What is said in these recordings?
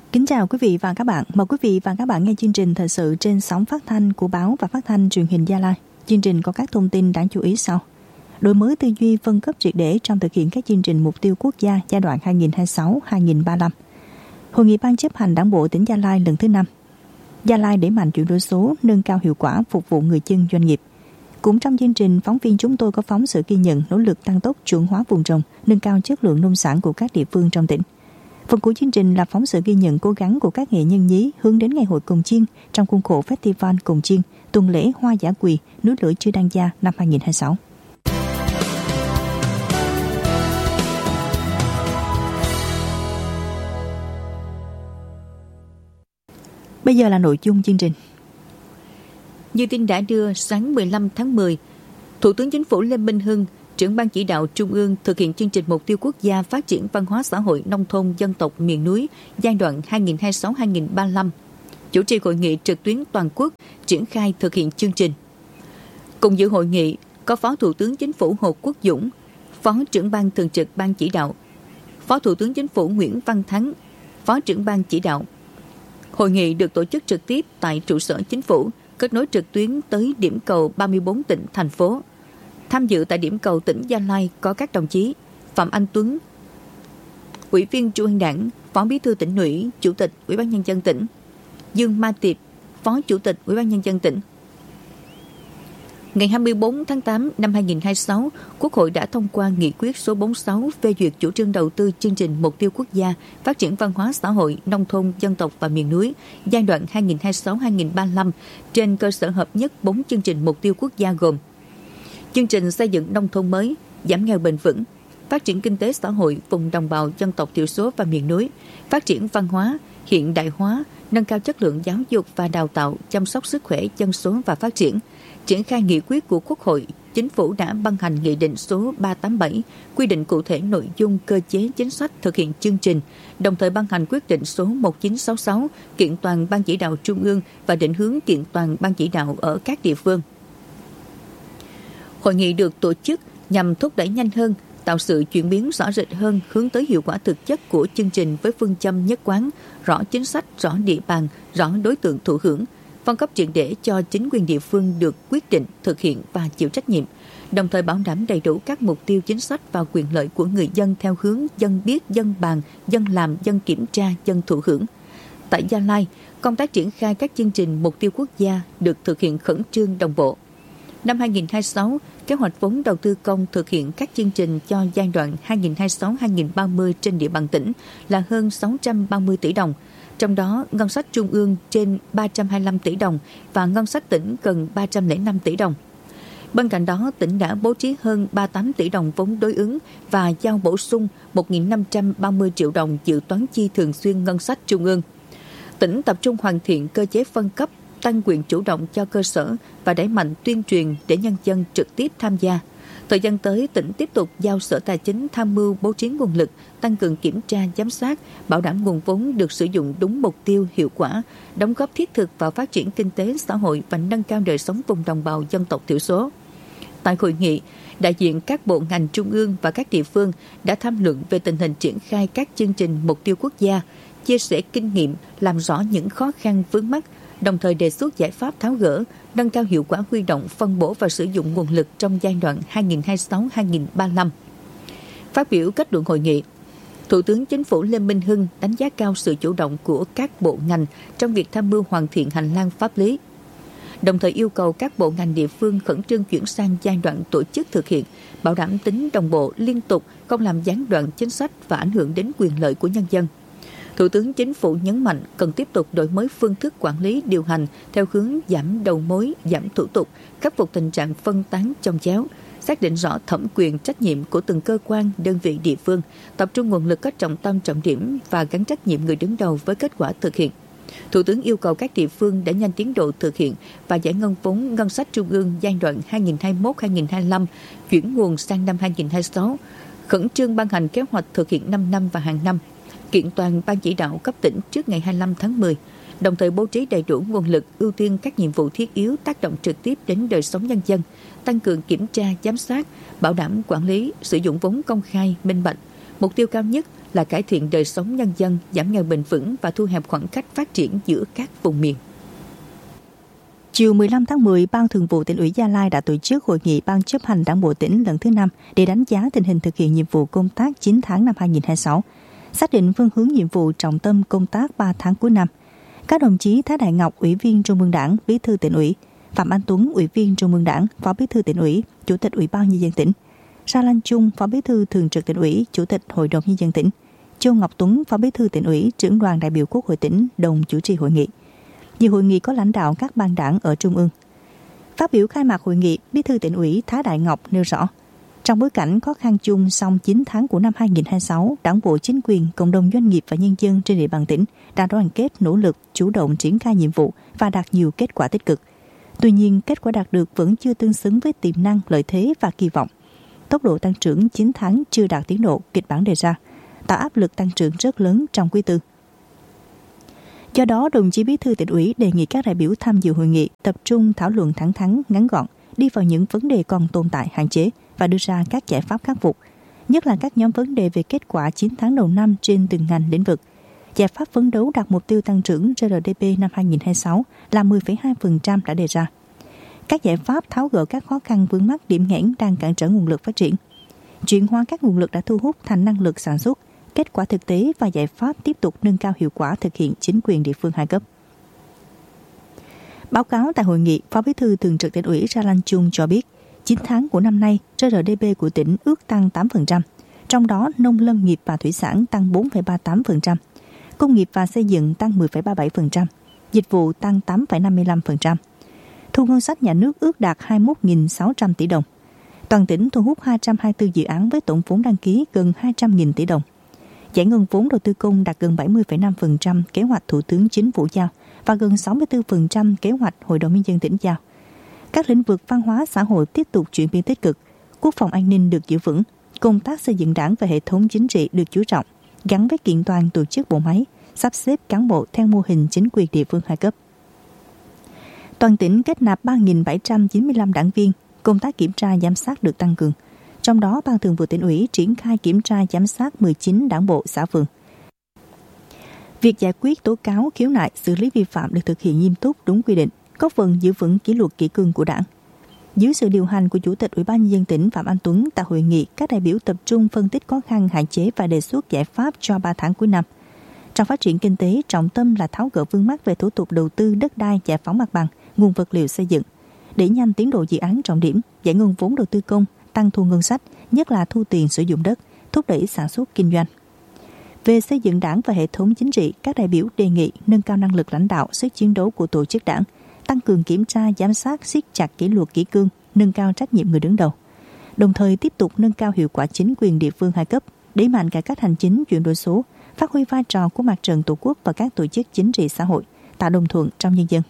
Kính chào quý vị và các bạn. Mời quý vị và các bạn nghe chương trình thời sự trên sóng phát thanh của báo và phát thanh truyền hình Gia Lai. Chương trình có các thông tin đáng chú ý sau: đổi mới tư duy phân cấp triệt để trong thực hiện các chương trình mục tiêu quốc gia giai đoạn 2026-2035. Hội nghị ban chấp hành Đảng bộ tỉnh Gia Lai lần thứ 5. Gia Lai đẩy mạnh chuyển đổi số, nâng cao hiệu quả phục vụ người dân doanh nghiệp. Cũng trong chương trình, phóng viên chúng tôi có phóng sự ghi nhận nỗ lực tăng tốc chuẩn hóa vùng trồng, nâng cao chất lượng nông sản của các địa phương trong tỉnh. Phần cuối chương trình là phóng sự ghi nhận cố gắng của các nghệ nhân nhí hướng đến ngày hội Cồng Chiêng trong khuôn khổ Festival Cồng Chiêng, tuần lễ Hoa Dã Quỳ, núi lửa Chư Đăng Gia năm 2026. Bây giờ là nội dung chương trình. Như tin đã đưa, sáng 15 tháng 10, Thủ tướng Chính phủ Lê Minh Hưng, trưởng ban chỉ đạo Trung ương thực hiện chương trình mục tiêu quốc gia phát triển văn hóa xã hội nông thôn dân tộc miền núi giai đoạn 2026-2035, chủ trì hội nghị trực tuyến toàn quốc triển khai thực hiện chương trình. Cùng dự hội nghị có Phó Thủ tướng Chính phủ Hồ Quốc Dũng, Phó trưởng ban thường trực ban chỉ đạo, Phó Thủ tướng Chính phủ Nguyễn Văn Thắng, Phó trưởng ban chỉ đạo. Hội nghị được tổ chức trực tiếp tại trụ sở Chính phủ, kết nối trực tuyến tới điểm cầu 34 tỉnh, thành phố. Tham dự tại điểm cầu tỉnh Gia Lai có các đồng chí Phạm Anh Tuấn, Ủy viên Trung ương Đảng, Phó Bí thư Tỉnh ủy, Chủ tịch Ủy ban nhân dân tỉnh; Dương Ma Tiệp, Phó Chủ tịch Ủy ban nhân dân tỉnh. Ngày 24 tháng 8 năm 2026, Quốc hội đã thông qua nghị quyết số 46 phê duyệt chủ trương đầu tư chương trình mục tiêu quốc gia phát triển văn hóa xã hội nông thôn dân tộc và miền núi giai đoạn 2026-2035 trên cơ sở hợp nhất 4 chương trình mục tiêu quốc gia gồm: chương trình xây dựng nông thôn mới, giảm nghèo bền vững, phát triển kinh tế xã hội vùng đồng bào dân tộc thiểu số và miền núi, phát triển văn hóa, hiện đại hóa, nâng cao chất lượng giáo dục và đào tạo, chăm sóc sức khỏe dân số và phát triển. Triển khai nghị quyết của Quốc hội, Chính phủ đã ban hành Nghị định số 387 quy định cụ thể nội dung, cơ chế, chính sách thực hiện chương trình, đồng thời ban hành quyết định số 1966 kiện toàn Ban chỉ đạo Trung ương và định hướng kiện toàn Ban chỉ đạo ở các địa phương. Hội nghị được tổ chức nhằm thúc đẩy nhanh hơn, tạo sự chuyển biến rõ rệt hơn hướng tới hiệu quả thực chất của chương trình với phương châm nhất quán, rõ chính sách, rõ địa bàn, rõ đối tượng thụ hưởng, phân cấp triệt để cho chính quyền địa phương được quyết định, thực hiện và chịu trách nhiệm, đồng thời bảo đảm đầy đủ các mục tiêu chính sách và quyền lợi của người dân theo hướng dân biết, dân bàn, dân làm, dân kiểm tra, dân thụ hưởng. Tại Gia Lai, công tác triển khai các chương trình mục tiêu quốc gia được thực hiện khẩn trương đồng bộ. Năm 2026, kế hoạch vốn đầu tư công thực hiện các chương trình cho giai đoạn 2026-2030 trên địa bàn tỉnh là hơn 630 tỷ đồng. Trong đó, ngân sách trung ương trên 325 tỷ đồng và ngân sách tỉnh gần 305 tỷ đồng. Bên cạnh đó, tỉnh đã bố trí hơn 38 tỷ đồng vốn đối ứng và giao bổ sung 1.530 triệu đồng dự toán chi thường xuyên ngân sách trung ương. Tỉnh tập trung hoàn thiện cơ chế phân cấp, tăng quyền chủ động cho cơ sở và đẩy mạnh tuyên truyền để nhân dân trực tiếp tham gia. Thời gian tới, tỉnh tiếp tục giao Sở Tài chính tham mưu bố trí nguồn lực, tăng cường kiểm tra, giám sát, bảo đảm nguồn vốn được sử dụng đúng mục tiêu, hiệu quả, đóng góp thiết thực vào phát triển kinh tế xã hội và nâng cao đời sống vùng đồng bào dân tộc thiểu số. Tại hội nghị, đại diện các bộ ngành trung ương và các địa phương đã tham luận về tình hình triển khai các chương trình mục tiêu quốc gia, chia sẻ kinh nghiệm, làm rõ những khó khăn vướng mắc, đồng thời đề xuất giải pháp tháo gỡ, nâng cao hiệu quả huy động, phân bổ và sử dụng nguồn lực trong giai đoạn 2026-2035. Phát biểu kết luận hội nghị, Thủ tướng Chính phủ Lê Minh Hưng đánh giá cao sự chủ động của các bộ ngành trong việc tham mưu hoàn thiện hành lang pháp lý, đồng thời yêu cầu các bộ ngành địa phương khẩn trương chuyển sang giai đoạn tổ chức thực hiện, bảo đảm tính đồng bộ, liên tục, không làm gián đoạn chính sách và ảnh hưởng đến quyền lợi của nhân dân. Thủ tướng Chính phủ nhấn mạnh cần tiếp tục đổi mới phương thức quản lý điều hành theo hướng giảm đầu mối, giảm thủ tục, khắc phục tình trạng phân tán chồng chéo, xác định rõ thẩm quyền trách nhiệm của từng cơ quan, đơn vị địa phương, tập trung nguồn lực có trọng tâm trọng điểm và gắn trách nhiệm người đứng đầu với kết quả thực hiện. Thủ tướng yêu cầu các địa phương đẩy nhanh tiến độ thực hiện và giải ngân vốn ngân sách trung ương giai đoạn 2021-2025 chuyển nguồn sang năm 2026, khẩn trương ban hành kế hoạch thực hiện 5 năm và hàng năm, kiện toàn Ban chỉ đạo cấp tỉnh trước ngày 25 tháng 10, đồng thời bố trí đầy đủ nguồn lực ưu tiên các nhiệm vụ thiết yếu tác động trực tiếp đến đời sống nhân dân, tăng cường kiểm tra, giám sát, bảo đảm quản lý, sử dụng vốn công khai, minh bạch. Mục tiêu cao nhất là cải thiện đời sống nhân dân, giảm nghèo bền vững và thu hẹp khoảng cách phát triển giữa các vùng miền. Chiều 15 tháng 10, Ban Thường vụ Tỉnh ủy Gia Lai đã tổ chức hội nghị Ban chấp hành Đảng bộ tỉnh lần thứ 5 để đánh giá tình hình thực hiện nhiệm vụ công tác 9 tháng năm 2026, xác định phương hướng nhiệm vụ trọng tâm công tác 3 tháng cuối năm. Các đồng chí Thái Đại Ngọc, Ủy viên Trung ương Đảng, Bí thư Tỉnh ủy, Phạm Anh Tuấn, Ủy viên Trung ương Đảng, Phó Bí thư Tỉnh ủy, Chủ tịch Ủy ban Nhân dân tỉnh, Sa Lan Chung, Phó Bí thư Thường trực Tỉnh ủy, Chủ tịch Hội đồng Nhân dân tỉnh, Châu Ngọc Tuấn, Phó Bí thư Tỉnh ủy, Trưởng đoàn đại biểu Quốc hội tỉnh đồng chủ trì hội nghị. Dự hội nghị có lãnh đạo các ban đảng ở Trung ương. Phát biểu khai mạc hội nghị, Bí thư Tỉnh ủy Thái Đại Ngọc nêu rõ, trong bối cảnh khó khăn chung sau 9 tháng của năm 2026, Đảng bộ, chính quyền, cộng đồng doanh nghiệp và nhân dân trên địa bàn tỉnh đã đoàn kết, nỗ lực, chủ động triển khai nhiệm vụ và đạt nhiều kết quả tích cực. Tuy nhiên, kết quả đạt được vẫn chưa tương xứng với tiềm năng, lợi thế và kỳ vọng. Tốc độ tăng trưởng 9 tháng chưa đạt tiến độ kịch bản đề ra, tạo áp lực tăng trưởng rất lớn trong quý tư. Do đó, đồng chí Bí thư Tỉnh ủy đề nghị các đại biểu tham dự hội nghị tập trung thảo luận thẳng thắn, ngắn gọn, đi vào những vấn đề còn tồn tại, hạn chế và đưa ra các giải pháp khắc phục, nhất là các nhóm vấn đề về kết quả 9 tháng đầu năm trên từng ngành lĩnh vực. Giải pháp phấn đấu đạt mục tiêu tăng trưởng GDP năm 2026 là 10,2% đã đề ra. Các giải pháp tháo gỡ các khó khăn vướng mắc, điểm nghẽn đang cản trở nguồn lực phát triển. Chuyển hóa các nguồn lực đã thu hút thành năng lực sản xuất, kết quả thực tế và giải pháp tiếp tục nâng cao hiệu quả thực hiện chính quyền địa phương hai cấp. Báo cáo tại hội nghị, Phó Bí thư Thường trực Tỉnh ủy Sa Lan Chung cho biết, 9 tháng của năm nay, GDP của tỉnh ước tăng 8%, trong đó nông lâm nghiệp và thủy sản tăng 4,38%, công nghiệp và xây dựng tăng 10,37%, dịch vụ tăng 8,55%. Thu ngân sách nhà nước ước đạt 21.600 tỷ đồng. Toàn tỉnh thu hút 224 dự án với tổng vốn đăng ký gần 200.000 tỷ đồng. Giải ngân vốn đầu tư công đạt gần 70,5% kế hoạch Thủ tướng Chính phủ giao và gần 64% kế hoạch Hội đồng Nhân dân tỉnh giao. Các lĩnh vực văn hóa xã hội tiếp tục chuyển biến tích cực, quốc phòng an ninh được giữ vững, công tác xây dựng đảng và hệ thống chính trị được chú trọng, gắn với kiện toàn tổ chức bộ máy, sắp xếp cán bộ theo mô hình chính quyền địa phương hai cấp. Toàn tỉnh kết nạp 3.795 đảng viên, công tác kiểm tra giám sát được tăng cường. Trong đó, Ban Thường vụ Tỉnh ủy triển khai kiểm tra giám sát 19 đảng bộ xã phường. Việc giải quyết tố cáo, khiếu nại, xử lý vi phạm được thực hiện nghiêm túc, đúng quy định, góp phần giữ vững kỷ luật kỷ cương của Đảng. Dưới sự điều hành của Chủ tịch Ủy ban Nhân dân tỉnh Phạm Anh Tuấn, tại hội nghị, các đại biểu tập trung phân tích khó khăn, hạn chế và đề xuất giải pháp cho 3 tháng cuối năm. Trong phát triển kinh tế, trọng tâm là tháo gỡ vướng mắc về thủ tục đầu tư, đất đai, giải phóng mặt bằng, nguồn vật liệu xây dựng, đẩy nhanh tiến độ dự án trọng điểm, giải ngân vốn đầu tư công, tăng thu ngân sách, nhất là thu tiền sử dụng đất, thúc đẩy sản xuất kinh doanh. Về xây dựng đảng và hệ thống chính trị, các đại biểu đề nghị nâng cao năng lực lãnh đạo, sức chiến đấu của tổ chức đảng, tăng cường kiểm tra, giám sát, siết chặt kỷ luật kỷ cương, nâng cao trách nhiệm người đứng đầu. Đồng thời tiếp tục nâng cao hiệu quả chính quyền địa phương hai cấp, đẩy mạnh cải cách hành chính, chuyển đổi số, phát huy vai trò của mặt trận tổ quốc và các tổ chức chính trị xã hội, tạo đồng thuận trong nhân dân.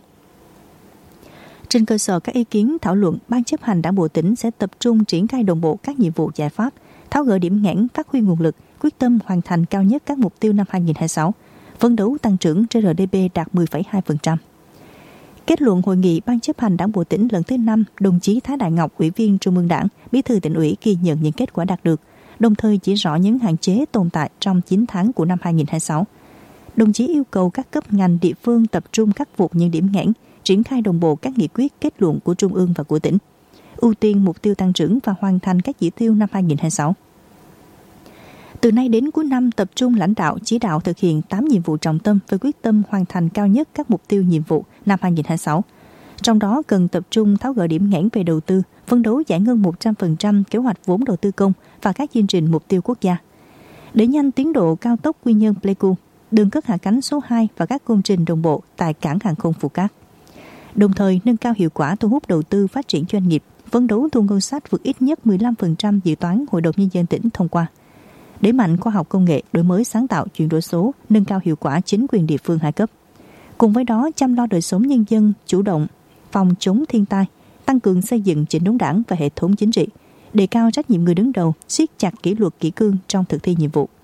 Trên cơ sở các ý kiến thảo luận, Ban chấp hành Đảng bộ tỉnh sẽ tập trung triển khai đồng bộ các nhiệm vụ giải pháp, tháo gỡ điểm nghẽn, phát huy nguồn lực, quyết tâm hoàn thành cao nhất các mục tiêu năm 2026, phấn đấu tăng trưởng GDP đạt 10,2%. Kết luận hội nghị Ban chấp hành Đảng bộ tỉnh lần thứ 5, đồng chí Thái Đại Ngọc, Ủy viên Trung ương Đảng, Bí thư Tỉnh ủy ghi nhận những kết quả đạt được, đồng thời chỉ rõ những hạn chế tồn tại trong 9 tháng của năm 2026. Đồng chí yêu cầu các cấp ngành địa phương tập trung khắc phục những điểm nghẽn, triển khai đồng bộ các nghị quyết, kết luận của Trung ương và của tỉnh, ưu tiên mục tiêu tăng trưởng và hoàn thành các chỉ tiêu năm 2026. Từ nay đến cuối năm, tập trung lãnh đạo chỉ đạo thực hiện 8 nhiệm vụ trọng tâm với quyết tâm hoàn thành cao nhất các mục tiêu nhiệm vụ năm 2026. Trong đó cần tập trung tháo gỡ điểm nghẽn về đầu tư, phấn đấu giải ngân 100% kế hoạch vốn đầu tư công và các chương trình mục tiêu quốc gia. Đẩy nhanh tiến độ cao tốc Quy Nhơn - Pleiku, đường cất hạ cánh số 2 và các công trình đồng bộ tại cảng hàng không Phú Cát. Đồng thời nâng cao hiệu quả thu hút đầu tư phát triển doanh nghiệp, phấn đấu thu ngân sách vượt ít nhất 15% dự toán Hội đồng Nhân dân tỉnh thông qua. Đẩy mạnh khoa học công nghệ, đổi mới sáng tạo, chuyển đổi số, nâng cao hiệu quả chính quyền địa phương hai cấp. Cùng với đó, chăm lo đời sống nhân dân, chủ động phòng chống thiên tai, tăng cường xây dựng chỉnh đốn đảng và hệ thống chính trị, đề cao trách nhiệm người đứng đầu, siết chặt kỷ luật kỷ cương trong thực thi nhiệm vụ.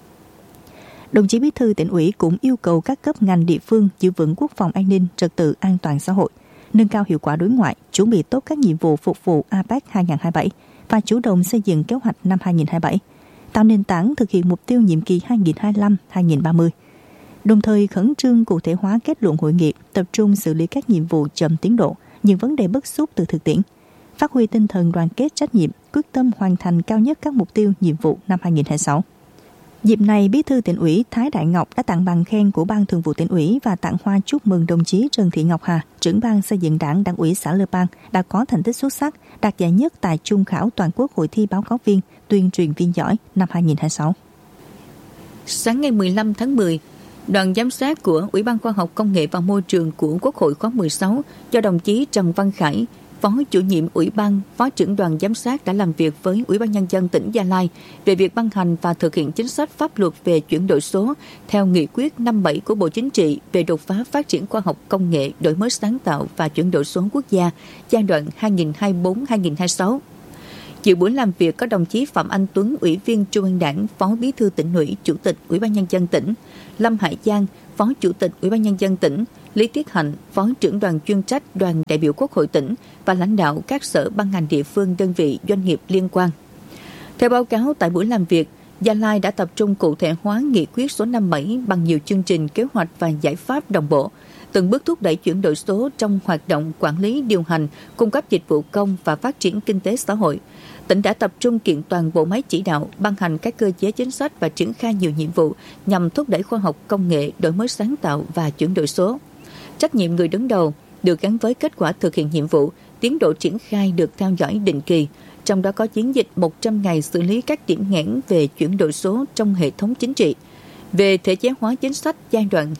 Đồng chí Bí thư Tỉnh ủy cũng yêu cầu các cấp ngành địa phương giữ vững quốc phòng an ninh, trật tự an toàn xã hội, nâng cao hiệu quả đối ngoại, chuẩn bị tốt các nhiệm vụ phục vụ APEC 2027 và chủ động xây dựng kế hoạch năm 2027, tạo nền tảng thực hiện mục tiêu nhiệm kỳ 2025-2030. Đồng thời khẩn trương cụ thể hóa kết luận hội nghị, tập trung xử lý các nhiệm vụ chậm tiến độ, những vấn đề bức xúc từ thực tiễn, phát huy tinh thần đoàn kết trách nhiệm, quyết tâm hoàn thành cao nhất các mục tiêu nhiệm vụ năm 2026. Dịp này, Bí thư Tỉnh ủy Thái Đại Ngọc đã tặng bằng khen của Ban Thường vụ Tỉnh ủy và tặng hoa chúc mừng đồng chí Trần Thị Ngọc Hà, trưởng ban xây dựng Đảng Đảng ủy xã Lơ Pang đã có thành tích xuất sắc, đạt giải nhất tại Trung khảo Toàn quốc hội thi báo cáo viên, tuyên truyền viên giỏi năm 2026. Sáng ngày 15 tháng 10, đoàn giám sát của Ủy ban Khoa học Công nghệ và Môi trường của Quốc hội khóa 16 do đồng chí Trần Văn Khải, Phó chủ nhiệm Ủy ban, Phó trưởng đoàn giám sát đã làm việc với Ủy ban Nhân dân tỉnh Gia Lai về việc ban hành và thực hiện chính sách pháp luật về chuyển đổi số theo nghị quyết 57 của Bộ Chính trị về đột phá phát triển khoa học công nghệ, đổi mới sáng tạo và chuyển đổi số quốc gia giai đoạn 2024-2026. Dự buổi làm việc có đồng chí Phạm Anh Tuấn, Ủy viên Trung ương Đảng, Phó Bí thư Tỉnh ủy, Chủ tịch Ủy ban Nhân dân tỉnh, Lâm Hải Giang, Phó Chủ tịch Ủy ban Nhân dân tỉnh, Lý Tiết Hạnh, Phó trưởng đoàn chuyên trách đoàn đại biểu Quốc hội tỉnh và lãnh đạo các sở ban ngành địa phương, đơn vị, doanh nghiệp liên quan. Theo báo cáo tại buổi làm việc, Gia Lai đã tập trung cụ thể hóa nghị quyết số 57 bằng nhiều chương trình, kế hoạch và giải pháp đồng bộ, từng bước thúc đẩy chuyển đổi số trong hoạt động quản lý, điều hành, cung cấp dịch vụ công và phát triển kinh tế xã hội. Tỉnh đã tập trung kiện toàn bộ máy chỉ đạo, ban hành các cơ chế chính sách và triển khai nhiều nhiệm vụ nhằm thúc đẩy khoa học công nghệ, đổi mới sáng tạo và chuyển đổi số. Trách nhiệm người đứng đầu được gắn với kết quả thực hiện nhiệm vụ, tiến độ triển khai được theo dõi định kỳ, trong đó có chiến dịch 100 ngày xử lý các điểm nghẽn về chuyển đổi số trong hệ thống chính trị. Về thể chế hóa chính sách giai đoạn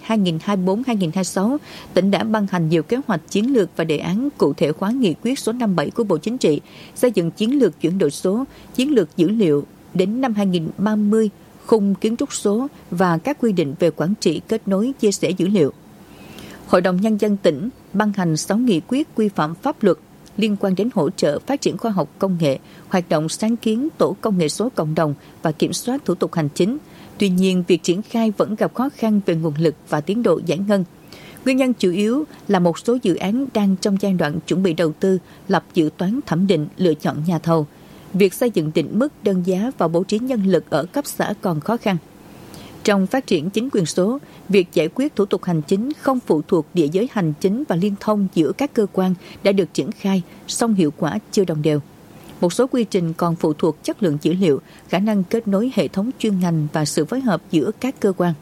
2024-2026, tỉnh đã ban hành nhiều kế hoạch chiến lược và đề án cụ thể hóa nghị quyết số 57 của Bộ Chính trị, xây dựng chiến lược chuyển đổi số, chiến lược dữ liệu đến năm 2030, khung kiến trúc số và các quy định về quản trị, kết nối, chia sẻ dữ liệu. Hội đồng Nhân dân tỉnh ban hành 6 nghị quyết quy phạm pháp luật liên quan đến hỗ trợ phát triển khoa học công nghệ, hoạt động sáng kiến tổ công nghệ số cộng đồng và kiểm soát thủ tục hành chính. Tuy nhiên, việc triển khai vẫn gặp khó khăn về nguồn lực và tiến độ giải ngân. Nguyên nhân chủ yếu là một số dự án đang trong giai đoạn chuẩn bị đầu tư, lập dự toán thẩm định, lựa chọn nhà thầu. Việc xây dựng định mức đơn giá và bố trí nhân lực ở cấp xã còn khó khăn. Trong phát triển chính quyền số, việc giải quyết thủ tục hành chính không phụ thuộc địa giới hành chính và liên thông giữa các cơ quan đã được triển khai, song hiệu quả chưa đồng đều. Một số quy trình còn phụ thuộc chất lượng dữ liệu, khả năng kết nối hệ thống chuyên ngành và sự phối hợp giữa các cơ quan.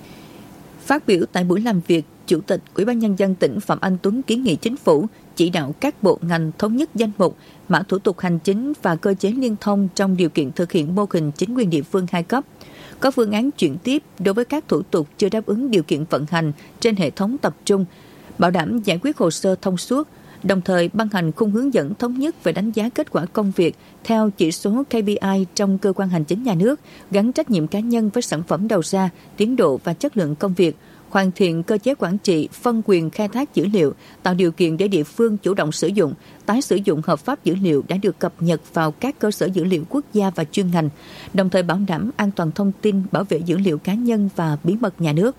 Phát biểu tại buổi làm việc, Chủ tịch Ủy ban Nhân dân tỉnh Phạm Anh Tuấn kiến nghị Chính phủ chỉ đạo các bộ ngành thống nhất danh mục, mã thủ tục hành chính và cơ chế liên thông trong điều kiện thực hiện mô hình chính quyền địa phương 2 cấp. Có phương án chuyển tiếp đối với các thủ tục chưa đáp ứng điều kiện vận hành trên hệ thống tập trung, bảo đảm giải quyết hồ sơ thông suốt, đồng thời ban hành khung hướng dẫn thống nhất về đánh giá kết quả công việc theo chỉ số KPI trong cơ quan hành chính nhà nước, gắn trách nhiệm cá nhân với sản phẩm đầu ra, tiến độ và chất lượng công việc, hoàn thiện cơ chế quản trị, phân quyền khai thác dữ liệu, tạo điều kiện để địa phương chủ động sử dụng, tái sử dụng hợp pháp dữ liệu đã được cập nhật vào các cơ sở dữ liệu quốc gia và chuyên ngành, đồng thời bảo đảm an toàn thông tin, bảo vệ dữ liệu cá nhân và bí mật nhà nước.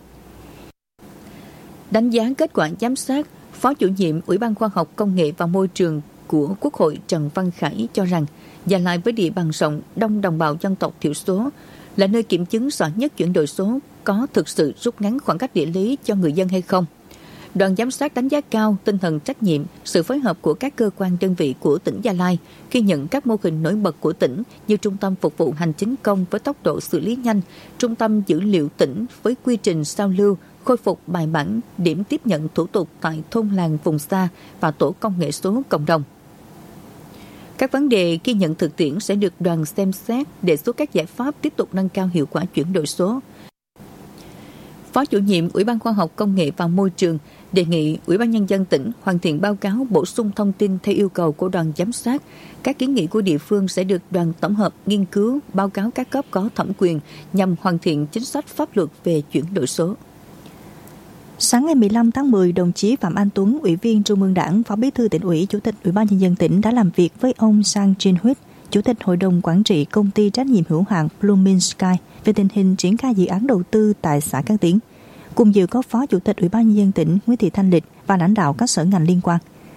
Đánh giá kết quả giám sát, Phó chủ nhiệm Ủy ban Khoa học Công nghệ và Môi trường của Quốc hội Trần Văn Khải cho rằng Gia Lai với địa bàn rộng, đông đồng bào dân tộc thiểu số là nơi kiểm chứng rõ nhất chuyển đổi số có thực sự rút ngắn khoảng cách địa lý cho người dân hay không. Đoàn giám sát đánh giá cao tinh thần trách nhiệm, sự phối hợp của các cơ quan đơn vị của tỉnh Gia Lai khi nhận các mô hình nổi bật của tỉnh như Trung tâm Phục vụ Hành chính công với tốc độ xử lý nhanh, Trung tâm Dữ liệu tỉnh với quy trình sao lưu, khôi phục bài bản, điểm tiếp nhận thủ tục tại thôn làng vùng xa và tổ công nghệ số cộng đồng. Các vấn đề ghi nhận thực tiễn sẽ được đoàn xem xét, đề xuất các giải pháp tiếp tục nâng cao hiệu quả chuyển đổi số. Phó chủ nhiệm Ủy ban Khoa học Công nghệ và Môi trường đề nghị Ủy ban Nhân dân tỉnh hoàn thiện báo cáo bổ sung thông tin theo yêu cầu của đoàn giám sát. Các kiến nghị của địa phương sẽ được đoàn tổng hợp, nghiên cứu, báo cáo các cấp có thẩm quyền nhằm hoàn thiện chính sách pháp luật về chuyển đổi số. Sáng ngày 15 tháng 10, đồng chí Phạm Anh Tuấn, Ủy viên Trung ương Đảng, Phó Bí thư Tỉnh ủy, Chủ tịch Ủy ban Nhân dân tỉnh đã làm việc với ông Sang Jin Huit, Chủ tịch Hội đồng Quản trị Công ty Trách nhiệm hữu hạn Blooming Sky về tình hình triển khai dự án đầu tư tại xã Cát Tiến. Cùng dự có Phó Chủ tịch Ủy ban Nhân dân tỉnh Nguyễn Thị Thanh Lịch và lãnh đạo các sở ngành liên quan.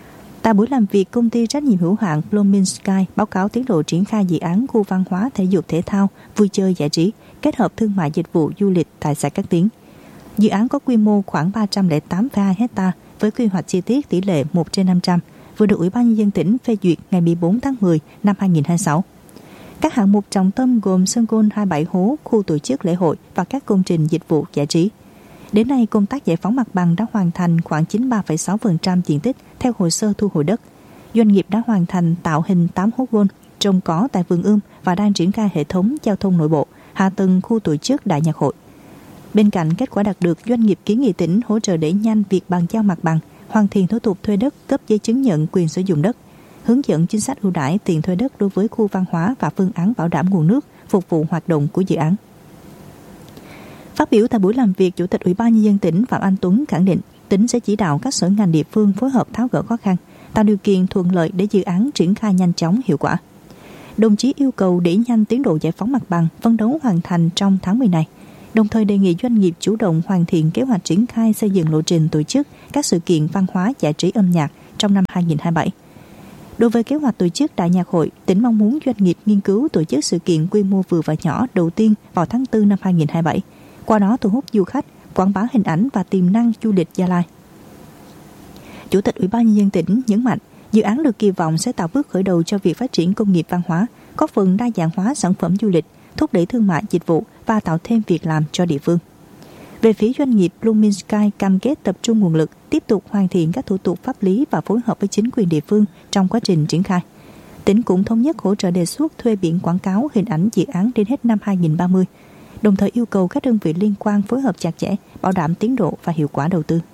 Tại buổi làm việc, công ty trách nhiệm hữu hạn Blooming Sky báo cáo tiến độ triển khai dự án khu văn hóa thể dục thể thao, vui chơi giải trí, kết hợp thương mại dịch vụ du lịch tại xã Cát Tiến. Dự án có quy mô khoảng 308,2 ha với quy hoạch chi tiết tỷ lệ 1/500, vừa được Ủy ban Nhân dân tỉnh phê duyệt ngày 14 tháng 10 năm 2026. Các hạng mục trọng tâm gồm sân golf 27 hố, khu tổ chức lễ hội và các công trình dịch vụ giải trí. Đến nay, công tác giải phóng mặt bằng đã hoàn thành khoảng 93,6% diện tích theo hồ sơ thu hồi đất. Doanh nghiệp đã hoàn thành tạo hình 8 hố golf, trồng cỏ tại vườn ươm và đang triển khai hệ thống giao thông nội bộ, hạ tầng khu tổ chức đại nhạc hội. Bên cạnh kết quả đạt được, doanh nghiệp kiến nghị tỉnh hỗ trợ đẩy nhanh việc bàn giao mặt bằng, hoàn thiện thủ tục thuê đất, cấp giấy chứng nhận quyền sử dụng đất, hướng dẫn chính sách ưu đãi tiền thuê đất đối với khu văn hóa và phương án bảo đảm nguồn nước phục vụ hoạt động của dự án. Phát biểu tại buổi làm việc, Chủ tịch Ủy ban Nhân dân tỉnh Phạm Anh Tuấn khẳng định tỉnh sẽ chỉ đạo các sở ngành địa phương phối hợp tháo gỡ khó khăn, tạo điều kiện thuận lợi để dự án triển khai nhanh chóng hiệu quả. Đồng chí yêu cầu đẩy nhanh tiến độ giải phóng mặt bằng, phấn đấu hoàn thành trong tháng 10 này. Đồng thời đề nghị doanh nghiệp chủ động hoàn thiện kế hoạch triển khai xây dựng lộ trình tổ chức các sự kiện văn hóa giải trí âm nhạc trong năm 2027. Đối với kế hoạch tổ chức đại nhạc hội, tỉnh mong muốn doanh nghiệp nghiên cứu tổ chức sự kiện quy mô vừa và nhỏ đầu tiên vào tháng 4 năm 2027, qua đó thu hút du khách, quảng bá hình ảnh và tiềm năng du lịch Gia Lai. Chủ tịch Ủy ban Nhân dân tỉnh nhấn mạnh, dự án được kỳ vọng sẽ tạo bước khởi đầu cho việc phát triển công nghiệp văn hóa, góp phần đa dạng hóa sản phẩm du lịch, thúc đẩy thương mại dịch vụ và tạo thêm việc làm cho địa phương. Về phía doanh nghiệp, Blooming Sky cam kết tập trung nguồn lực, tiếp tục hoàn thiện các thủ tục pháp lý và phối hợp với chính quyền địa phương trong quá trình triển khai. Tỉnh cũng thống nhất hỗ trợ đề xuất thuê biển quảng cáo hình ảnh dự án đến hết năm 2030, đồng thời yêu cầu các đơn vị liên quan phối hợp chặt chẽ, bảo đảm tiến độ và hiệu quả đầu tư.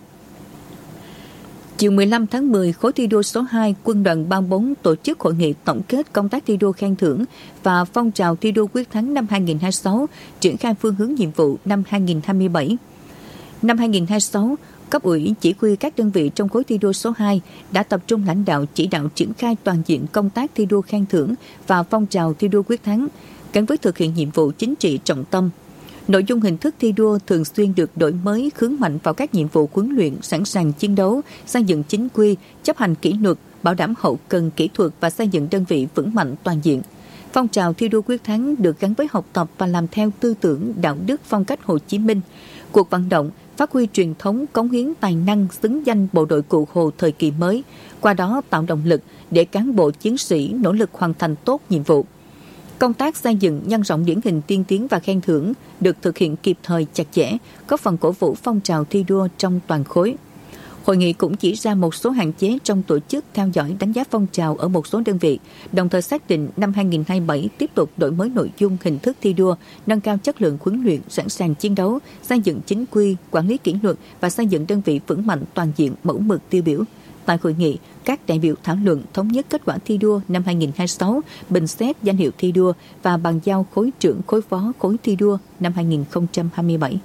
Chiều 15 tháng 10, khối thi đua số 2 Quân đoàn 34 tổ chức hội nghị tổng kết công tác thi đua khen thưởng và phong trào thi đua quyết thắng năm 2026, triển khai phương hướng nhiệm vụ năm 2027. Năm 2026, cấp ủy chỉ huy các đơn vị trong khối thi đua số 2 đã tập trung lãnh đạo chỉ đạo triển khai toàn diện công tác thi đua khen thưởng và phong trào thi đua quyết thắng, gắn với thực hiện nhiệm vụ chính trị trọng tâm. Nội dung hình thức thi đua thường xuyên được đổi mới, hướng mạnh vào các nhiệm vụ huấn luyện, sẵn sàng chiến đấu, xây dựng chính quy, chấp hành kỷ luật, bảo đảm hậu cần kỹ thuật và xây dựng đơn vị vững mạnh toàn diện. Phong trào thi đua quyết thắng được gắn với học tập và làm theo tư tưởng, đạo đức, phong cách Hồ Chí Minh. Cuộc vận động phát huy truyền thống, cống hiến tài năng, xứng danh bộ đội Cụ Hồ thời kỳ mới, qua đó tạo động lực để cán bộ chiến sĩ nỗ lực hoàn thành tốt nhiệm vụ. Công tác xây dựng, nhân rộng điển hình tiên tiến và khen thưởng được thực hiện kịp thời, chặt chẽ, góp phần cổ vũ phong trào thi đua trong toàn khối. Hội nghị cũng chỉ ra một số hạn chế trong tổ chức, theo dõi, đánh giá phong trào ở một số đơn vị, đồng thời xác định năm 2027 tiếp tục đổi mới nội dung, hình thức thi đua, nâng cao chất lượng huấn luyện, sẵn sàng chiến đấu, xây dựng chính quy, quản lý kỷ luật và xây dựng đơn vị vững mạnh toàn diện, mẫu mực tiêu biểu. Tại hội nghị, các đại biểu thảo luận thống nhất kết quả thi đua năm 2026, bình xét danh hiệu thi đua và bàn giao khối trưởng khối phó khối thi đua năm 2027.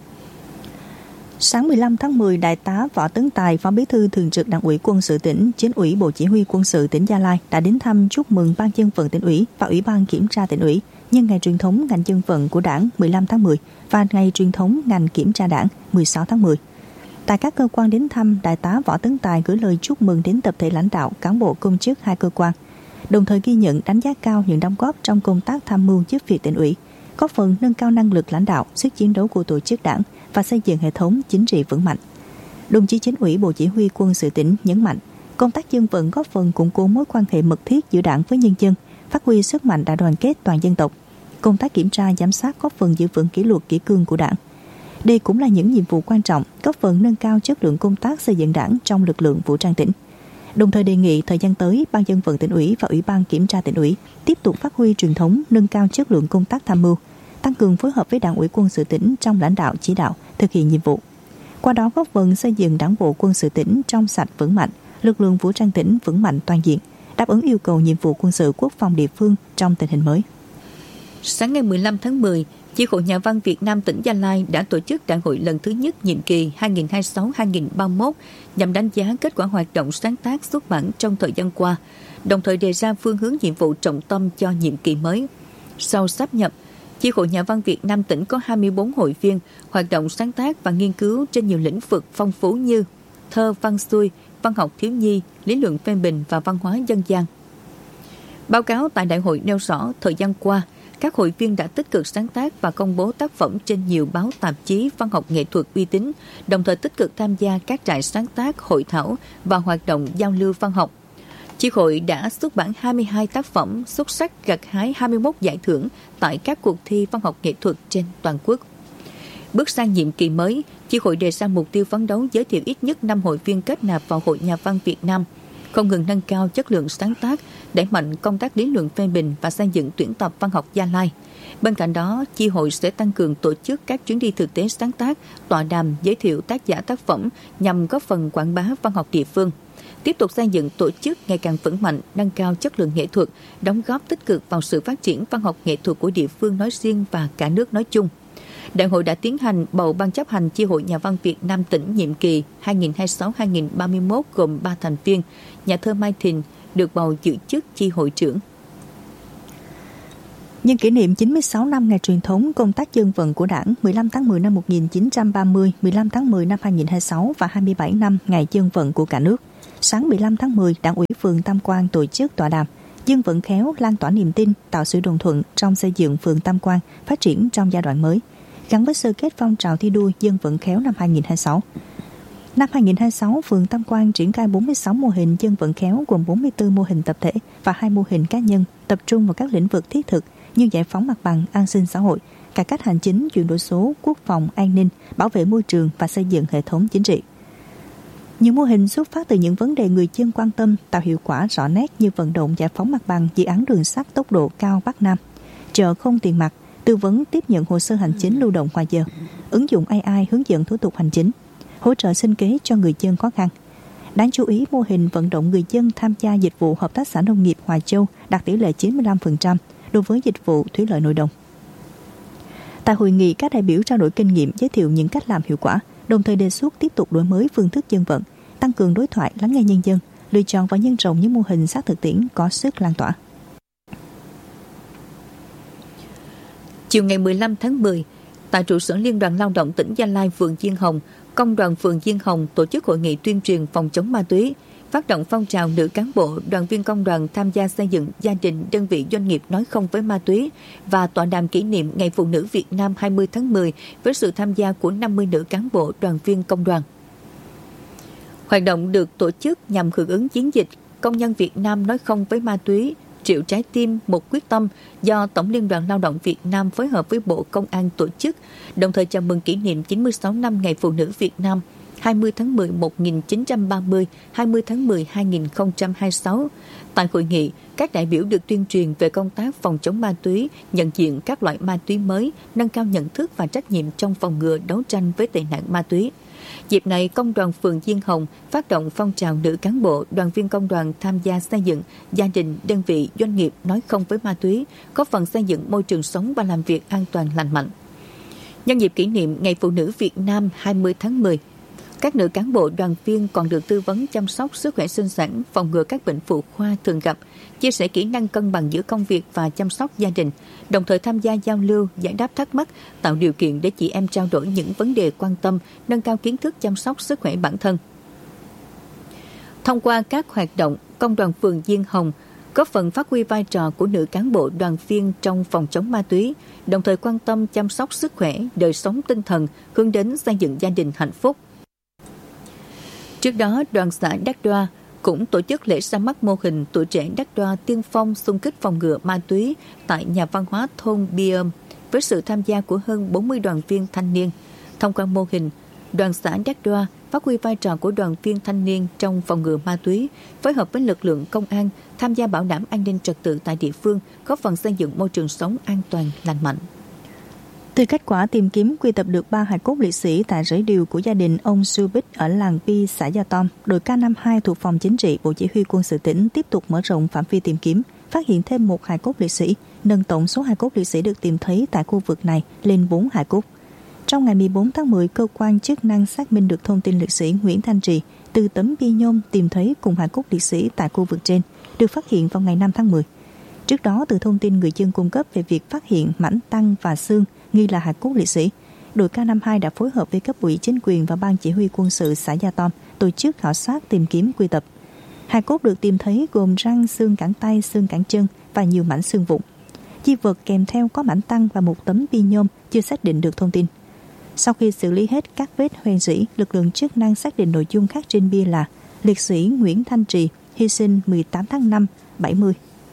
Sáng 15 tháng 10, Đại tá Võ Tấn Tài, Phó Bí thư Thường trực Đảng ủy Quân sự tỉnh, Chính ủy Bộ Chỉ huy Quân sự tỉnh Gia Lai đã đến thăm chúc mừng Ban Dân vận tỉnh ủy và Ủy ban Kiểm tra tỉnh ủy nhân ngày truyền thống ngành dân vận của Đảng 15 tháng 10 và ngày truyền thống ngành kiểm tra Đảng 16 tháng 10. Tại các cơ quan đến thăm, Đại tá Võ Tấn Tài gửi lời chúc mừng đến tập thể lãnh đạo, cán bộ công chức hai cơ quan, đồng thời ghi nhận, đánh giá cao những đóng góp trong công tác tham mưu giúp việc tỉnh ủy, góp phần nâng cao năng lực lãnh đạo, sức chiến đấu của tổ chức Đảng và xây dựng hệ thống chính trị vững mạnh. Đồng chí Chính ủy Bộ Chỉ huy Quân sự tỉnh nhấn mạnh, công tác dân vận góp phần củng cố mối quan hệ mật thiết giữa Đảng với nhân dân, phát huy sức mạnh đại đoàn kết toàn dân tộc. Công tác kiểm tra giám sát góp phần giữ vững kỷ luật kỷ cương của Đảng. Đây cũng là những nhiệm vụ quan trọng, góp phần nâng cao chất lượng công tác xây dựng Đảng trong lực lượng vũ trang tỉnh. Đồng thời đề nghị thời gian tới, Ban Dân vận tỉnh ủy và Ủy ban Kiểm tra tỉnh ủy tiếp tục phát huy truyền thống, nâng cao chất lượng công tác tham mưu, tăng cường phối hợp với Đảng ủy Quân sự tỉnh trong lãnh đạo chỉ đạo, thực hiện nhiệm vụ. Qua đó góp phần xây dựng Đảng bộ Quân sự tỉnh trong sạch vững mạnh, lực lượng vũ trang tỉnh vững mạnh toàn diện, đáp ứng yêu cầu nhiệm vụ quân sự quốc phòng địa phương trong tình hình mới. Sáng ngày 15 tháng 10, Chi hội Nhà văn Việt Nam tỉnh Gia Lai đã tổ chức đại hội lần thứ nhất nhiệm kỳ 2026-2031 nhằm đánh giá kết quả hoạt động sáng tác xuất bản trong thời gian qua, đồng thời đề ra phương hướng nhiệm vụ trọng tâm cho nhiệm kỳ mới. Sau sáp nhập, Chi hội Nhà văn Việt Nam tỉnh có 24 hội viên hoạt động sáng tác và nghiên cứu trên nhiều lĩnh vực phong phú như thơ, văn xuôi, văn học thiếu nhi, lý luận phê bình và văn hóa dân gian. Báo cáo tại đại hội nêu rõ thời gian qua, các hội viên đã tích cực sáng tác và công bố tác phẩm trên nhiều báo tạp chí văn học nghệ thuật uy tín, đồng thời tích cực tham gia các trại sáng tác, hội thảo và hoạt động giao lưu văn học. Chi hội đã xuất bản 22 tác phẩm xuất sắc, gặt hái 21 giải thưởng tại các cuộc thi văn học nghệ thuật trên toàn quốc. Bước sang nhiệm kỳ mới, chi hội đề ra mục tiêu phấn đấu giới thiệu ít nhất 5 hội viên kết nạp vào Hội Nhà văn Việt Nam, không ngừng nâng cao chất lượng sáng tác, đẩy mạnh công tác lý luận phê bình và xây dựng tuyển tập văn học Gia Lai. Bên cạnh đó, chi hội sẽ tăng cường tổ chức các chuyến đi thực tế sáng tác, tọa đàm giới thiệu tác giả tác phẩm nhằm góp phần quảng bá văn học địa phương. Tiếp tục xây dựng tổ chức ngày càng vững mạnh, nâng cao chất lượng nghệ thuật, đóng góp tích cực vào sự phát triển văn học nghệ thuật của địa phương nói riêng và cả nước nói chung. Đại hội đã tiến hành bầu ban chấp hành chi hội Nhà văn Việt Nam tỉnh nhiệm kỳ 2026-2031 gồm 3 thành viên. Nhà thơ Mai Thìn được bầu giữ chức chi hội trưởng. Nhân kỷ niệm 96 năm ngày truyền thống công tác dân vận của Đảng 15 tháng 10 năm 1930, 15 tháng 10 năm 2026 và 27 năm ngày dân vận của cả nước, sáng 15 tháng 10, Đảng ủy phường Tam Quan tổ chức tọa đàm dân vận khéo lan tỏa niềm tin, tạo sự đồng thuận trong xây dựng phường Tam Quan phát triển trong giai đoạn mới, gắn với sơ kết phong trào thi đua dân vận khéo năm 2026. Năm 2026, phường Tam Quan triển khai 46 mô hình dân vận khéo gồm 44 mô hình tập thể và 2 mô hình cá nhân, tập trung vào các lĩnh vực thiết thực như giải phóng mặt bằng, an sinh xã hội, cải cách hành chính, chuyển đổi số, quốc phòng, an ninh, bảo vệ môi trường và xây dựng hệ thống chính trị. Nhiều mô hình xuất phát từ những vấn đề người dân quan tâm, tạo hiệu quả rõ nét như vận động giải phóng mặt bằng, dự án đường sắt tốc độ cao Bắc Nam, chợ không tiền mặt, tư vấn tiếp nhận hồ sơ hành chính lưu động ngoài giờ, ứng dụng AI hướng dẫn thủ tục hành chính, hỗ trợ sinh kế cho người dân khó khăn. Đáng chú ý, mô hình vận động người dân tham gia dịch vụ Hợp tác xã Nông nghiệp Hòa Châu đạt tỷ lệ 95% đối với dịch vụ thủy lợi nội đồng. Tại hội nghị, các đại biểu trao đổi kinh nghiệm, giới thiệu những cách làm hiệu quả, đồng thời đề xuất tiếp tục đổi mới phương thức dân vận, tăng cường đối thoại, lắng nghe nhân dân, lựa chọn và nhân rộng những mô hình sát thực tiễn có sức lan tỏa. Chiều ngày 15 tháng 10, tại trụ sở Liên đoàn Lao động tỉnh Gia Lai, phường Diên Hồng, Công đoàn phường Diên Hồng tổ chức hội nghị tuyên truyền phòng chống ma túy, phát động phong trào nữ cán bộ, đoàn viên công đoàn tham gia xây dựng gia đình, đơn vị, doanh nghiệp nói không với ma túy và tọa đàm kỷ niệm Ngày Phụ nữ Việt Nam 20 tháng 10 với sự tham gia của 50 nữ cán bộ, đoàn viên công đoàn. Hoạt động được tổ chức nhằm hưởng ứng chiến dịch Công nhân Việt Nam nói không với ma túy, triệu trái tim, một quyết tâm do Tổng Liên đoàn Lao động Việt Nam phối hợp với Bộ Công an tổ chức, đồng thời chào mừng kỷ niệm 96 năm Ngày Phụ nữ Việt Nam 20 tháng 10 1930, 20 tháng 10 2026. Tại hội nghị, các đại biểu được tuyên truyền về công tác phòng chống ma túy, nhận diện các loại ma túy mới, nâng cao nhận thức và trách nhiệm trong phòng ngừa đấu tranh với tệ nạn ma túy. Dịp này, Công đoàn phường Diên Hồng phát động phong trào nữ cán bộ, đoàn viên công đoàn tham gia xây dựng gia đình, đơn vị, doanh nghiệp nói không với ma túy, góp phần xây dựng môi trường sống và làm việc an toàn lành mạnh. Nhân dịp kỷ niệm Ngày Phụ nữ Việt Nam 20 tháng 10, các nữ cán bộ đoàn viên còn được tư vấn chăm sóc sức khỏe sinh sản, phòng ngừa các bệnh phụ khoa thường gặp, chia sẻ kỹ năng cân bằng giữa công việc và chăm sóc gia đình, đồng thời tham gia giao lưu, giải đáp thắc mắc, tạo điều kiện để chị em trao đổi những vấn đề quan tâm, nâng cao kiến thức chăm sóc sức khỏe bản thân. Thông qua các hoạt động, Công đoàn phường Diên Hồng góp phần phát huy vai trò của nữ cán bộ đoàn viên trong phòng chống ma túy, đồng thời quan tâm chăm sóc sức khỏe, đời sống tinh thần, hướng đến xây dựng gia đình hạnh phúc. Trước đó, đoàn xã Đắc Đoa cũng tổ chức lễ ra mắt mô hình tuổi trẻ Đắc Đoa tiên phong xung kích phòng ngừa ma túy tại nhà văn hóa thôn Biôm với sự tham gia của hơn 40 đoàn viên thanh niên. Thông qua mô hình, đoàn xã Đắc Đoa phát huy vai trò của đoàn viên thanh niên trong phòng ngừa ma túy, phối hợp với lực lượng công an tham gia bảo đảm an ninh trật tự tại địa phương, góp phần xây dựng môi trường sống an toàn, lành mạnh. Từ kết quả tìm kiếm quy tập được 3 hài cốt liệt sĩ tại rẫy điều của gia đình ông Su Bích ở làng Pi, xã Gia Tom, đội K52 thuộc Phòng Chính trị Bộ Chỉ huy Quân sự tỉnh tiếp tục mở rộng phạm vi tìm kiếm, phát hiện thêm 1 hài cốt liệt sĩ, nâng tổng số hài cốt liệt sĩ được tìm thấy tại khu vực này lên 4 hài cốt. Trong ngày 14 tháng 10, cơ quan chức năng xác minh được thông tin liệt sĩ Nguyễn Thanh Trì từ tấm bia nhôm tìm thấy cùng hài cốt liệt sĩ tại khu vực trên, được phát hiện vào ngày 5 tháng 10. Trước đó, từ thông tin người dân cung cấp về việc phát hiện mảnh tăng và xương nghi là hài cốt liệt sĩ, đội K52 đã phối hợp với cấp ủy chính quyền và ban chỉ huy quân sự xã Gia Tom tổ chức khảo sát tìm kiếm quy tập. Hài cốt được tìm thấy gồm răng, xương cẳng tay, xương cẳng chân và nhiều mảnh xương vụn. Di vật kèm theo có mảnh tăng và một tấm bi nhôm chưa xác định được thông tin. Sau khi xử lý hết các vết hoen rỉ, lực lượng chức năng xác định nội dung khác trên bia là liệt sĩ Nguyễn Thanh Trì, hy sinh 18 tháng 5, 70.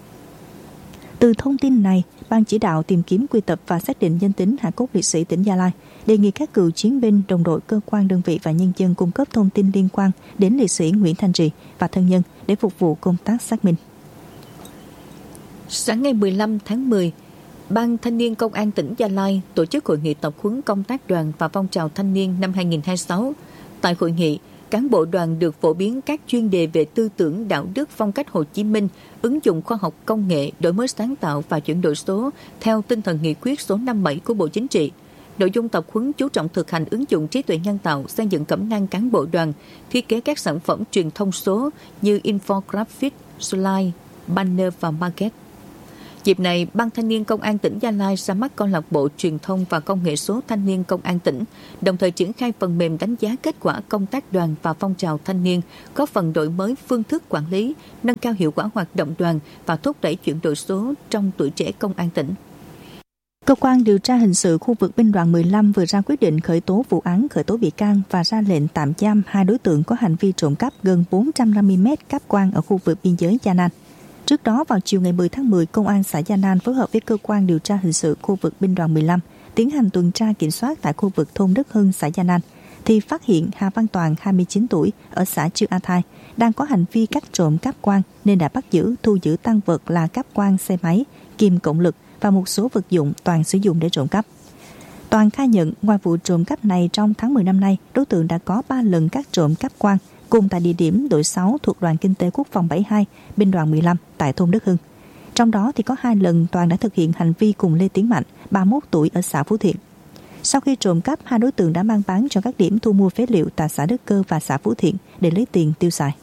Từ thông tin này, Ban chỉ đạo tìm kiếm quy tập và xác định danh tính hài cốt liệt sĩ tỉnh Gia Lai đề nghị các cựu chiến binh, đồng đội, cơ quan, đơn vị và nhân dân cung cấp thông tin liên quan đến liệt sĩ Nguyễn Thanh Trì và thân nhân để phục vụ công tác xác minh. Sáng ngày 15 tháng 10, Ban Thanh niên Công an tỉnh Gia Lai tổ chức hội nghị tập huấn công tác đoàn và phong trào thanh niên năm 2026. Tại hội nghị, cán bộ đoàn được phổ biến các chuyên đề về tư tưởng, đạo đức, phong cách Hồ Chí Minh, ứng dụng khoa học công nghệ, đổi mới sáng tạo và chuyển đổi số theo tinh thần nghị quyết số 57 của Bộ Chính trị. Nội dung tập huấn chú trọng thực hành ứng dụng trí tuệ nhân tạo, xây dựng cẩm nang cán bộ đoàn, thiết kế các sản phẩm truyền thông số như infographic, slide, banner và market. Dịp này, Ban Thanh niên Công an tỉnh Gia Lai ra mắt câu lạc bộ truyền thông và công nghệ số Thanh niên Công an tỉnh, đồng thời triển khai phần mềm đánh giá kết quả công tác đoàn và phong trào thanh niên, góp phần đổi mới phương thức quản lý, nâng cao hiệu quả hoạt động đoàn và thúc đẩy chuyển đổi số trong tuổi trẻ công an tỉnh. Cơ quan điều tra hình sự khu vực binh đoàn 15 vừa ra quyết định khởi tố vụ án, khởi tố bị can và ra lệnh tạm giam 2 đối tượng có hành vi trộm cắp gần 450 mét cáp quang ở khu vực biên giới Gia Nan. Trước đó, vào chiều ngày 10 tháng 10, Công an xã Gia Nan phối hợp với Cơ quan điều tra hình sự khu vực binh đoàn 15 tiến hành tuần tra kiểm soát tại khu vực thôn Đức Hưng, xã Gia Nan, thì phát hiện Hà Văn Toàn, 29 tuổi, ở xã Chư A Thai, đang có hành vi cắt trộm cáp quang nên đã bắt giữ, thu giữ tang vật là cáp quang xe máy, kìm cộng lực và một số vật dụng Toàn sử dụng để trộm cắp. Toàn khai nhận ngoài vụ trộm cắp này, trong tháng 10 năm nay, đối tượng đã có 3 lần cắt trộm cáp quang cùng tại địa điểm đội 6 thuộc Đoàn Kinh tế Quốc phòng 72, binh đoàn 15 tại thôn Đức Hưng. Trong đó thì có 2 lần Toàn đã thực hiện hành vi cùng Lê Tiến Mạnh, 31 tuổi ở xã Phú Thiện. Sau khi trộm cắp, 2 đối tượng đã mang bán cho các điểm thu mua phế liệu tại xã Đức Cơ và xã Phú Thiện để lấy tiền tiêu xài.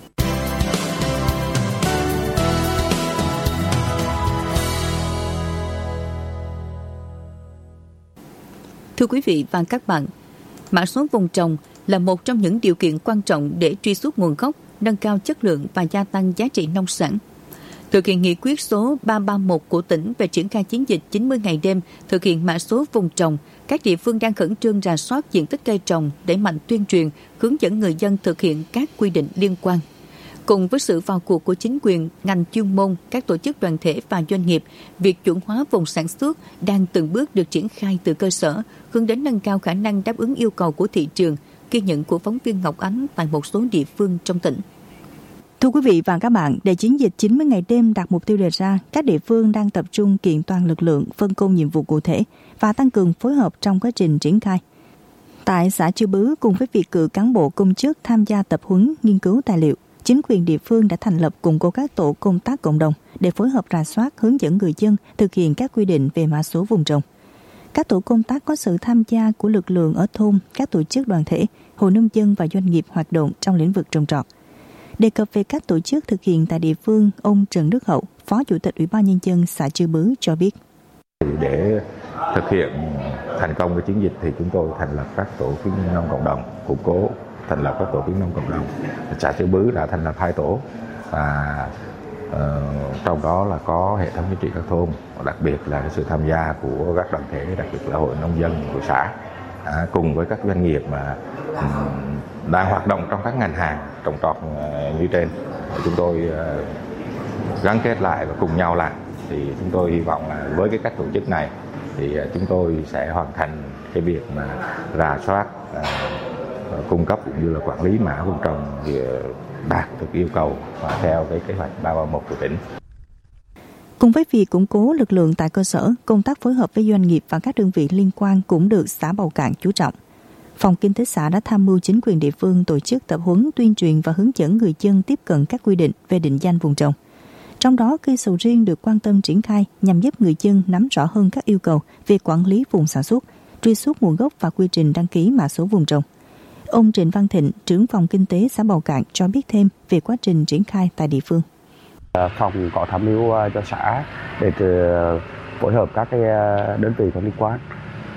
Thưa quý vị và các bạn, mã số vùng trồng là một trong những điều kiện quan trọng để truy xuất nguồn gốc, nâng cao chất lượng và gia tăng giá trị nông sản. Thực hiện nghị quyết số 331 của tỉnh về triển khai chiến dịch 90 ngày đêm thực hiện mã số vùng trồng, các địa phương đang khẩn trương rà soát diện tích cây trồng, đẩy mạnh tuyên truyền, hướng dẫn người dân thực hiện các quy định liên quan. Cùng với sự vào cuộc của chính quyền, ngành chuyên môn, các tổ chức đoàn thể và doanh nghiệp, việc chuẩn hóa vùng sản xuất đang từng bước được triển khai từ cơ sở, hướng đến nâng cao khả năng đáp ứng yêu cầu của thị trường, ghi nhận của phóng viên Ngọc Ánh tại một số địa phương trong tỉnh. Thưa quý vị và các bạn, để chiến dịch 90 ngày đêm đạt mục tiêu đề ra, các địa phương đang tập trung kiện toàn lực lượng, phân công nhiệm vụ cụ thể và tăng cường phối hợp trong quá trình triển khai. Tại xã Chư Bứ, cùng với việc cử cán bộ công chức tham gia tập huấn, nghiên cứu tài liệu, chính quyền địa phương đã thành lập củng cố các tổ công tác cộng đồng để phối hợp rà soát, hướng dẫn người dân thực hiện các quy định về mã số vùng trồng. Các tổ công tác có sự tham gia của lực lượng ở thôn, các tổ chức đoàn thể, hội nông dân và doanh nghiệp hoạt động trong lĩnh vực trồng trọt. Đề cập về các tổ chức thực hiện tại địa phương, ông Trần Đức Hậu, Phó Chủ tịch Ủy ban Nhân dân xã Chư Bứ cho biết. Để thực hiện thành công cái chiến dịch thì chúng tôi thành lập các tổ khuyến nông cộng đồng, củng cố thành lập các tổ khuyến nông cộng đồng. Xã Chư Bứ đã thành lập 2 tổ và trong đó là có hệ thống chính trị các thôn, đặc biệt là cái sự tham gia của các đoàn thể, đặc biệt là hội nông dân của xã, cùng với các doanh nghiệp mà đang hoạt động trong các ngành hàng trồng trọt như trên. Chúng tôi gắn kết lại và cùng nhau làm. Thì chúng tôi hy vọng là với các tổ chức này thì chúng tôi sẽ hoàn thành cái việc mà rà soát, cung cấp cũng như là quản lý mã vùng trồng thì đạt được yêu cầu và theo cái kế hoạch 331 của tỉnh. Cùng với việc củng cố lực lượng tại cơ sở, công tác phối hợp với doanh nghiệp và các đơn vị liên quan cũng được xã Bầu Cạn chú trọng. Phòng Kinh tế xã đã tham mưu chính quyền địa phương tổ chức tập huấn, tuyên truyền và hướng dẫn người dân tiếp cận các quy định về định danh vùng trồng. Trong đó, cây sầu riêng được quan tâm triển khai nhằm giúp người dân nắm rõ hơn các yêu cầu về quản lý vùng sản xuất, truy xuất nguồn gốc và quy trình đăng ký mã số vùng trồng. Ông Trịnh Văn Thịnh, trưởng phòng kinh tế xã Bầu Cạn cho biết thêm về quá trình triển khai tại địa phương. Phòng có tham mưu cho xã để phối hợp các cái đơn vị có liên quan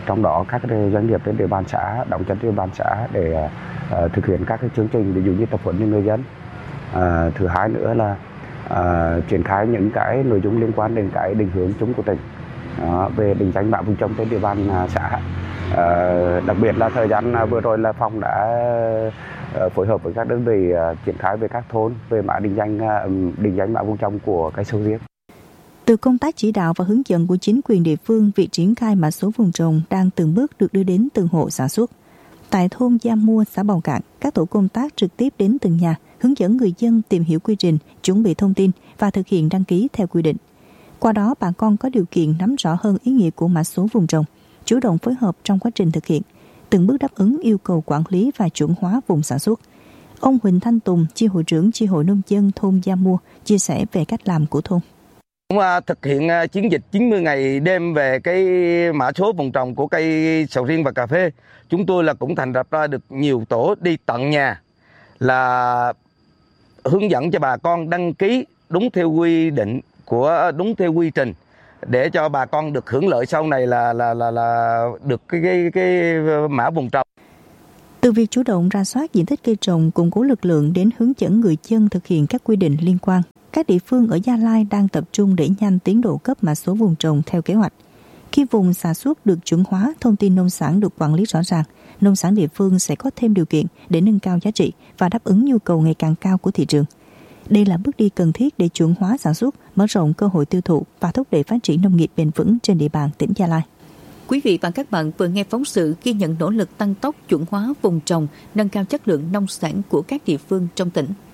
trong đó các doanh nghiệp trên địa bàn xã, đóng chân trên địa bàn xã để thực hiện các cái chương trình ví dụ như tập huấn cho người dân. Thứ hai nữa là triển khai những cái nội dung liên quan đến cái định hướng chung của tỉnh về định danh mã vùng trồng trên địa bàn xã. Đặc biệt là thời gian vừa rồi là phòng đã phối hợp với các đơn vị triển khai về các thôn về mã định danh mã vùng trồng của cây sầu riêng. Từ công tác chỉ đạo và hướng dẫn của chính quyền địa phương, việc triển khai mã số vùng trồng đang từng bước được đưa đến từng hộ sản xuất. Tại thôn Gia Mua, xã Bào Cạn, các tổ công tác trực tiếp đến từng nhà, hướng dẫn người dân tìm hiểu quy trình, chuẩn bị thông tin và thực hiện đăng ký theo quy định. Qua đó, bà con có điều kiện nắm rõ hơn ý nghĩa của mã số vùng trồng, chủ động phối hợp trong quá trình thực hiện, từng bước đáp ứng yêu cầu quản lý và chuẩn hóa vùng sản xuất. Ông Huỳnh Thanh Tùng, chi hội trưởng chi hội nông dân thôn Gia Mua, chia sẻ về cách làm của thôn. Thực hiện chiến dịch 90 ngày đêm về cái mã số vùng trồng của cây sầu riêng và cà phê, chúng tôi là cũng thành lập ra được nhiều tổ đi tận nhà, là hướng dẫn cho bà con đăng ký đúng theo quy định đúng theo quy trình để cho bà con được hưởng lợi sau này là được cái mã vùng trồng. Từ việc chủ động rà soát diện tích cây trồng, củng cố lực lượng đến hướng dẫn người dân thực hiện các quy định liên quan, các địa phương ở Gia Lai đang tập trung đẩy nhanh tiến độ cấp mã số vùng trồng theo kế hoạch. Khi vùng sản xuất được chuẩn hóa, thông tin nông sản được quản lý rõ ràng, nông sản địa phương sẽ có thêm điều kiện để nâng cao giá trị và đáp ứng nhu cầu ngày càng cao của thị trường. Đây là bước đi cần thiết để chuẩn hóa sản xuất, mở rộng cơ hội tiêu thụ và thúc đẩy phát triển nông nghiệp bền vững trên địa bàn tỉnh Gia Lai. Quý vị và các bạn vừa nghe phóng sự ghi nhận nỗ lực tăng tốc chuẩn hóa vùng trồng, nâng cao chất lượng nông sản của các địa phương trong tỉnh.